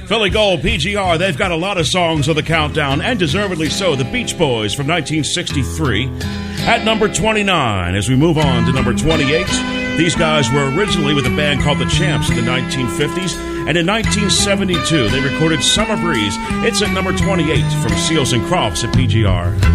Philly Gold, PGR, they've got a lot of songs on the countdown, and deservedly so. The Beach Boys from 1963 at number 29. As we move on to number 28, these guys were originally with a band called The Champs in the 1950s, and in 1972 they recorded Summer Breeze. It's at number 28 from Seals and Crofts at PGR.